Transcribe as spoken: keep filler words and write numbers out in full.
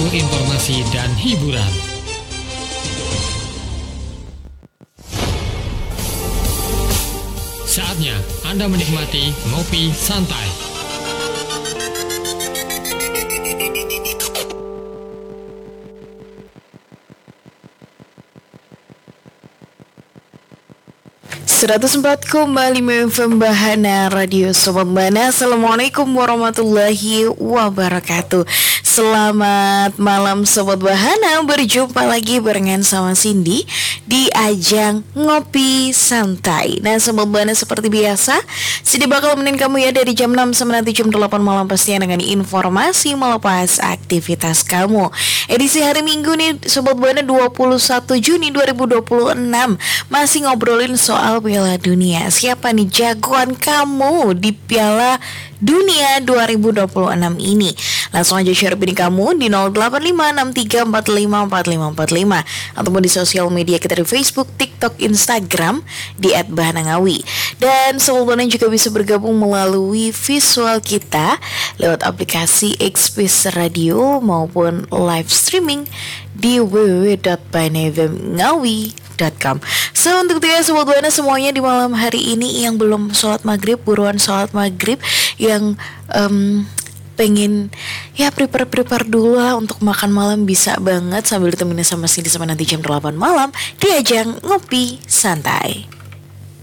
penuh informasi dan hiburan. Saatnya Anda menikmati Ngopi Santai. seratus empat koma lima F M Bahana Radio Sobat Bana. Assalamualaikum warahmatullahi wabarakatuh. Selamat malam Sobat Bahana. Berjumpa lagi barengan sama Cindy di ajang Ngopi Santai. Nah Sobat Bahana, seperti biasa Cindy bakal menemani kamu ya dari jam enam sampai nanti jam delapan malam, pastinya dengan informasi melepas aktivitas kamu. Edisi hari Minggu nih Sobat Bahana, dua puluh satu Juni dua ribu dua puluh enam. Masih ngobrolin soal Piala Dunia. Siapa nih jagoan kamu di Piala Dunia dua ribu dua puluh enam ini? Langsung aja share opini kamu di nol delapan lima enam tiga empat lima empat lima empat lima ataupun di sosial media kita di Facebook, TikTok, Instagram di et bahanangawi. Dan Sobat Bana juga bisa bergabung melalui visual kita lewat aplikasi X P S Radio maupun live streaming di w w w dot bahanangawi dot com. So untuk itu ya Sobat Bana semuanya di malam hari ini, yang belum sholat maghrib buruan sholat maghrib, yang um, pengen ya prepare-prepare dulu lah untuk makan malam bisa banget sambil ditemenin sama Cindy sama nanti jam delapan malam di ajang Ngopi Santai.